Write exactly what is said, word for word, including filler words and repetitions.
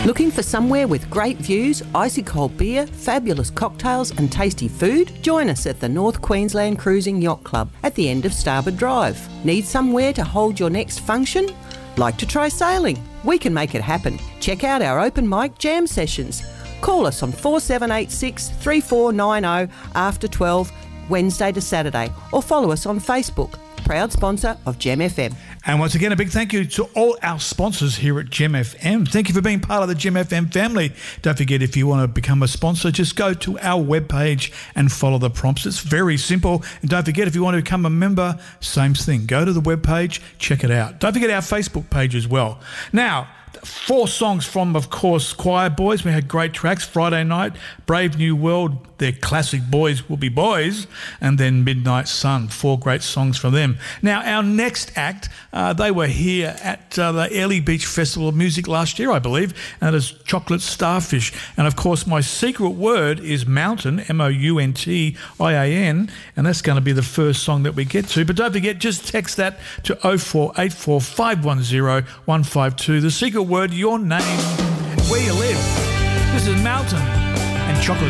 Looking for somewhere with great views, icy cold beer, fabulous cocktails and tasty food? Join us at the North Queensland Cruising Yacht Club at the end of Starboard Drive. Need somewhere to hold your next function? Like to try sailing? We can make it happen. Check out our open mic jam sessions. Call us on four seven eight six, three four nine zero after twelve, Wednesday to Saturday, or follow us on Facebook. Proud sponsor of Gem F M. And once again, a big thank you to all our sponsors here at Gem F M. Thank you for being part of the Gem F M family. Don't forget, if you want to become a sponsor, just go to our webpage and follow the prompts. It's very simple. And don't forget, if you want to become a member, same thing. Go to the webpage, check it out. Don't forget our Facebook page as well. Now, four songs from, of course, Choir Boys. We had great tracks. Friday Night, Brave New World, their classic Boys Will Be Boys, and then Midnight Sun. Four great songs from them. Now, our next act, uh, they were here at uh, the Airlie Beach Festival of Music last year, I believe, and it is Chocolate Starfish. And, of course, my secret word is Mountain, M O U N T I A N, and that's going to be the first song that we get to. But don't forget, just text that to oh four eight four, five one zero, one five two. The secret word, your name, where you live. This is Mountain and Chocolate